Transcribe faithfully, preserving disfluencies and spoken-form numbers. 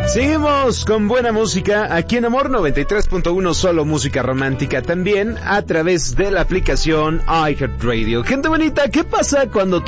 Seguimos con buena música aquí en Amor noventa y tres punto uno, solo música romántica, también a través de la aplicación iHeartRadio. Gente bonita, ¿qué pasa cuando